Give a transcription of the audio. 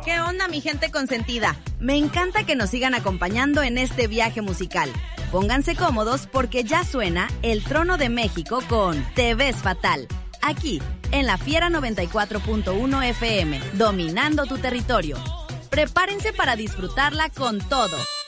¿Qué onda, mi gente consentida? Me encanta que nos sigan acompañando en este viaje musical. Pónganse cómodos porque ya suena El Trono de México con Te Ves Fatal. Aquí, en la Fiera 94.1 FM, dominando tu territorio. Prepárense para disfrutarla con todo.